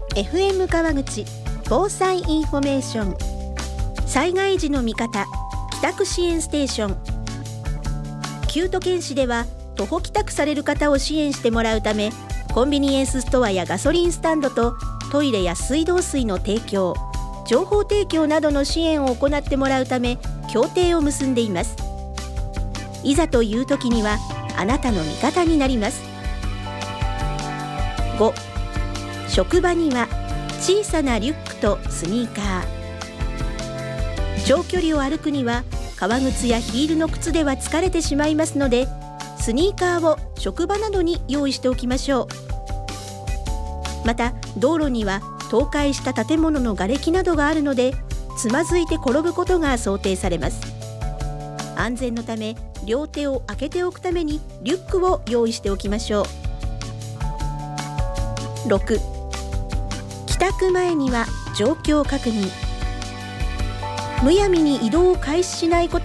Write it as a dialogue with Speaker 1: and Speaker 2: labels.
Speaker 1: FM 川口防災インフォメーション、災害時の味方帰宅支援ステーション。旧都県市では徒歩帰宅される方を支援してもらうため、コンビニエンスストアやガソリンスタンドとトイレや水道水の提供、情報提供などの支援を行ってもらうため協定を結んでいます。いざという時にはあなたの味方になります。5、職場には小さなリュックとスニーカー。長距離を歩くには革靴やヒールの靴では疲れてしまいますので、スニーカーを職場などに用意しておきましょう。また道路には倒壊した建物の瓦礫などがあるので、つまずいて転ぶことが想定されます。安全のため両手を空けておくためにリュックを用意しておきましょう。6、帰宅前には状況確認。むやみに移動を開始しないこと